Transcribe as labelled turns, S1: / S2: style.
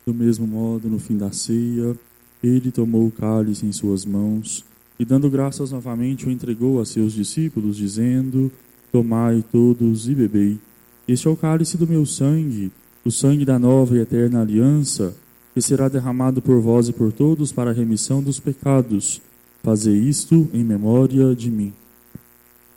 S1: Do mesmo modo, no fim da ceia, ele tomou o cálice em suas mãos e, dando graças novamente, o entregou a seus discípulos, dizendo: Tomai todos e bebei. Este é o cálice do meu sangue, o sangue da nova e eterna aliança, que será derramado por vós e por todos para a remissão dos pecados. Fazei isto em memória de mim.